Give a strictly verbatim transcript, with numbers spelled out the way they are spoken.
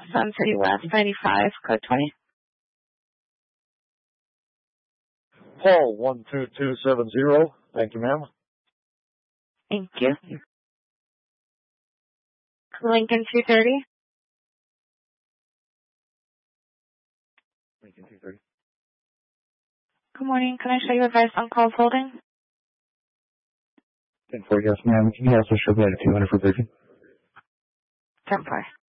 Sun City West, ninety-five, code twenty. Paul, one two two seven zero. Thank you, ma'am. Thank you. Lincoln two thirty. Lincoln two thirty. Good morning. Can I show you advice on calls holding? ten four, yes, ma'am. Can you also show me at two hundred for briefing? ten four.